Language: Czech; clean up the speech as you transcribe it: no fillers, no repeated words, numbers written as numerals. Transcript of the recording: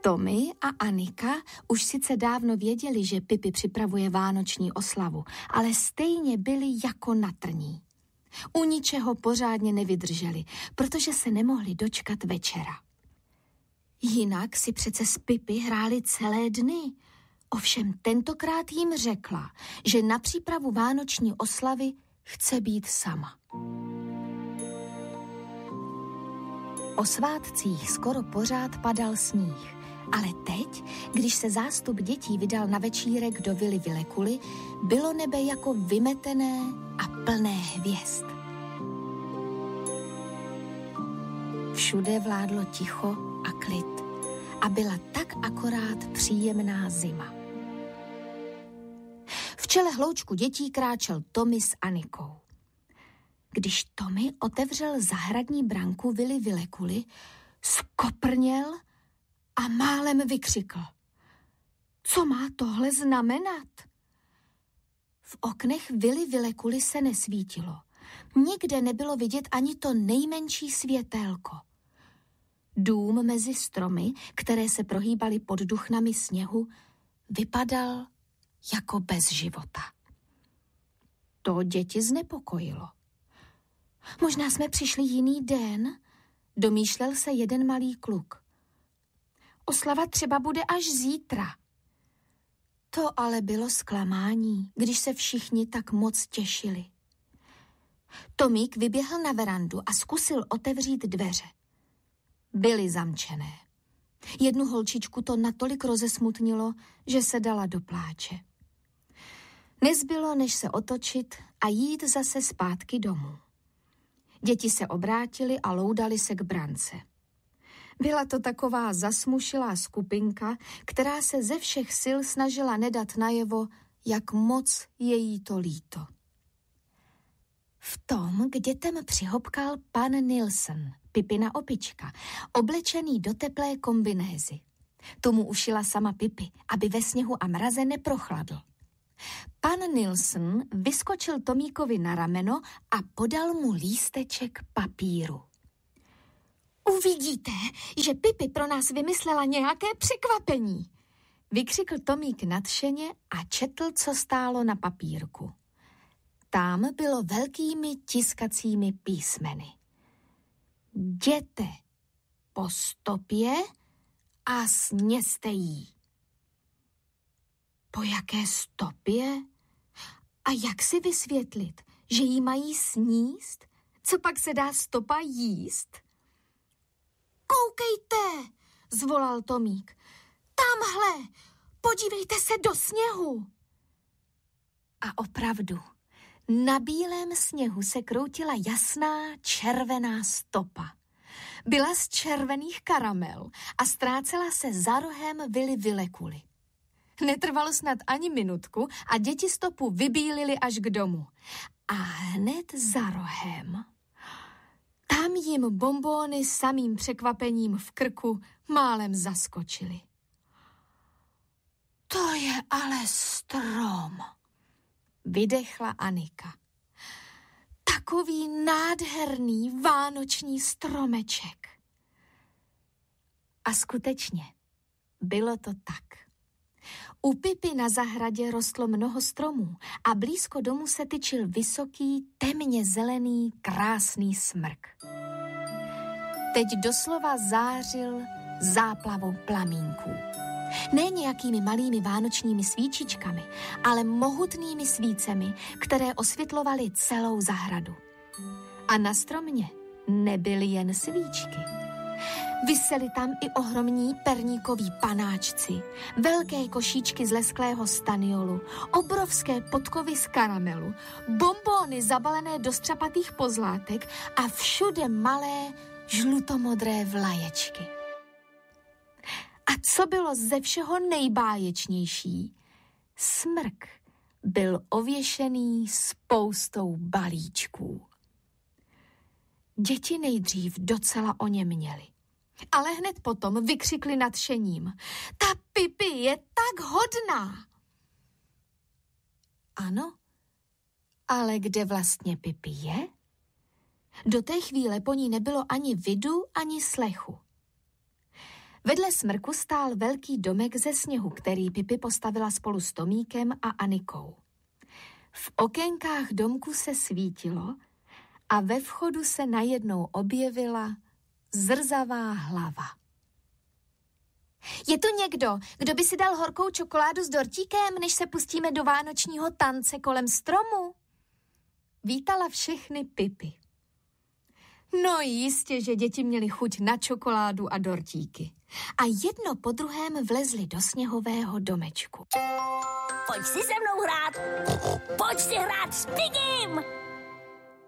Tommy a Anika už sice dávno věděli, že Pipi připravuje vánoční oslavu, ale stejně byli jako na trní. U ničeho pořádně nevydrželi, protože se nemohli dočkat večera. Jinak si přece s Pipi hráli celé dny. Ovšem tentokrát jim řekla, že na přípravu vánoční oslavy chce být sama. O svátcích skoro pořád padal sníh, ale teď, když se zástup dětí vydal na večírek do vily Vilekuly, bylo nebe jako vymetené a plné hvězd. Všude vládlo ticho a klid a byla tak akorát příjemná zima. V čele hloučku dětí kráčel Tommy s Anikou. Když Tommy otevřel zahradní branku vily Vilekuly, skoprněl a málem vykřikl. Co má tohle znamenat? V oknech vily Vilekuly se nesvítilo. Nikde nebylo vidět ani to nejmenší světélko. Dům mezi stromy, které se prohýbaly pod duchnami sněhu, vypadal jako bez života. To děti znepokojilo. Možná jsme přišli jiný den, domýšlel se jeden malý kluk. Oslava třeba bude až zítra. To ale bylo zklamání, když se všichni tak moc těšili. Tomík vyběhl na verandu a zkusil otevřít dveře. Byly zamčené. Jednu holčičku to natolik rozesmutnilo, že se dala do pláče. Nezbylo, než se otočit a jít zase zpátky domů. Děti se obrátily a loudali se k brance. Byla to taková zasmušilá skupinka, která se ze všech sil snažila nedat najevo, jak moc je jí to líto. V tom k dětem přihopkal pan Nilsson, Pipina opička, oblečený do teplé kombinézy. Tomu ušila sama Pipi, aby ve sněhu a mraze neprochladl. Pan Nilsson vyskočil Tomíkovi na rameno a podal mu lísteček papíru. Uvidíte, že Pipi pro nás vymyslela nějaké překvapení, vykřikl Tomík nadšeně a četl, co stálo na papírku. Tam bylo velkými tiskacími písmeny. Jděte po stopě a sněste jí. Po jaké stopě? A jak si vysvětlit, že jí mají sníst? Co pak se dá stopa jíst? Koukejte, zvolal Tomík. Tamhle, podívejte se do sněhu. A opravdu, na bílém sněhu se kroutila jasná červená stopa. Byla z červených karamel a ztrácela se za rohem vily Vilekuly. Netrvalo snad ani minutku a děti stopu vybílili až k domu. A hned za rohem, tam jim bonbóny samým překvapením v krku málem zaskočily. To je ale strom, vydechla Anika. Takový nádherný vánoční stromeček. A skutečně, bylo to tak. U Pipi na zahradě rostlo mnoho stromů a blízko domu se tyčil vysoký, temně zelený, krásný smrk. Teď doslova zářil záplavou plamínků. Ne nějakými malými vánočními svíčičkami, ale mohutnými svícemi, které osvětlovaly celou zahradu. A na stromě nebyly jen svíčky. Visely tam i ohromní perníkoví panáčci, velké košíčky z lesklého staniolu, obrovské podkovy z karamelu, bonbóny zabalené do střapatých pozlátek a všude malé žlutomodré vlaječky. A co bylo ze všeho nejbáječnější? Smrk byl ověšený spoustou balíčků. Děti nejdřív docela oněměly. Ale hned potom vykřikli nadšením. Ta Pipi je tak hodná! Ano, ale kde vlastně Pipi je? Do té chvíle po ní nebylo ani vidu, ani slechu. Vedle smrku stál velký domek ze sněhu, který Pipi postavila spolu s Tomíkem a Anikou. V okénkách domku se svítilo a ve vchodu se najednou objevila zrzavá hlava. Je tu někdo, kdo by si dal horkou čokoládu s dortíkem, než se pustíme do vánočního tance kolem stromu? Vítala všechny Pipi. No jistě, že děti měly chuť na čokoládu a dortíky. A jedno po druhém vlezli do sněhového domečku. Pojď si se mnou hrát! Pojď si hrát s Pigim!